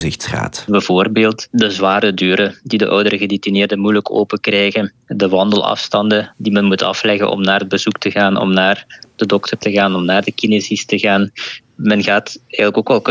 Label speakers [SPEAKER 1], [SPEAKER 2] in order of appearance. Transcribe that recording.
[SPEAKER 1] gezichtsraad.
[SPEAKER 2] Bijvoorbeeld de zware deuren die de oudere gedetineerden moeilijk open krijgen, de wandelafstanden die men moet afleggen om naar het bezoek te gaan, om naar de dokter te gaan, om naar de kinesist te gaan. Men gaat eigenlijk ook wel kunnen